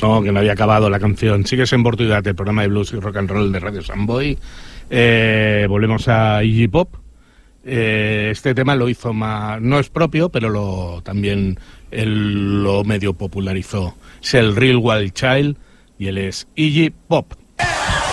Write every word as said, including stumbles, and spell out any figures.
No, que no había acabado la canción. Sigues en Oportunidad, el programa de blues y rock and roll de Radio Samboy. Eh, volvemos a Iggy Pop. Eh, este tema lo hizo más, no es propio, pero lo también él lo medio popularizó. Es el Real Wild Child y él es Iggy Pop.